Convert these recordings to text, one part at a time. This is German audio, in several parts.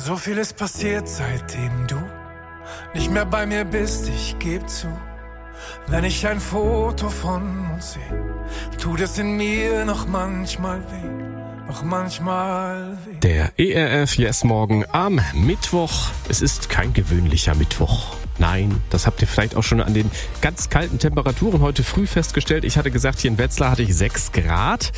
So viel ist passiert, seitdem du nicht mehr bei mir bist, ich geb zu. Wenn ich ein Foto von uns sehe, tut es in mir noch manchmal weh, noch manchmal weh. Der ERF Yes Morgen am Mittwoch. Es ist kein gewöhnlicher Mittwoch. Nein, das habt ihr vielleicht auch schon an den ganz kalten Temperaturen heute früh festgestellt. Ich hatte gesagt, hier in Wetzlar hatte ich 6 Grad.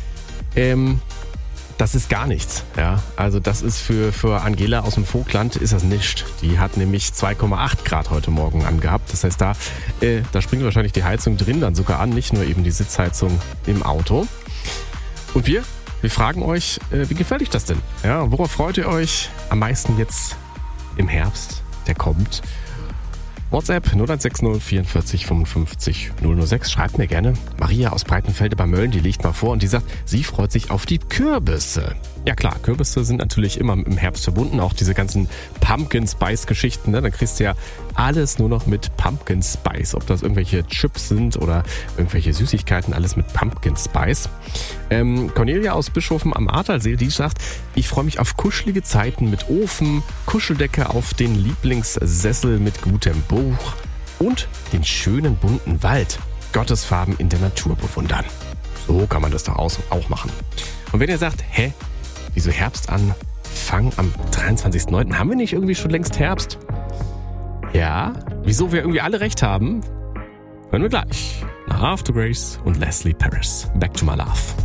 Das ist gar nichts. Ja, also das ist für Angela aus dem Vogtland ist das nichts. Die hat nämlich 2,8 Grad heute Morgen angehabt. Das heißt, da springt wahrscheinlich die Heizung drin dann sogar an, nicht nur eben die Sitzheizung im Auto. Und wir fragen euch, wie gefällt euch das denn? Ja, worauf freut ihr euch am meisten jetzt im Herbst, der kommt? WhatsApp 0160 44 55 006. Schreibt mir gerne. Maria aus Breitenfelde bei Mölln, die legt mal vor und die sagt, sie freut sich auf die Kürbisse. Ja klar, Kürbisse sind natürlich immer im Herbst verbunden. Auch diese ganzen Pumpkin Spice Geschichten. Ne? Da kriegst du ja alles nur noch mit Pumpkin Spice. Ob das irgendwelche Chips sind oder irgendwelche Süßigkeiten, alles mit Pumpkin Spice. Cornelia aus Bischofshofen am Adlersee, die sagt, ich freue mich auf kuschelige Zeiten mit Ofen, Kuscheldecke auf den Lieblingssessel mit gutem Buch und den schönen bunten Wald. Gottesfarben in der Natur bewundern. So kann man das doch auch machen. Und wenn ihr sagt, wieso Herbstanfang am 23.09.? Haben wir nicht irgendwie schon längst Herbst? Ja, wieso wir irgendwie alle recht haben, hören wir gleich. Nach After Grace und Leslie Paris. Back to my love.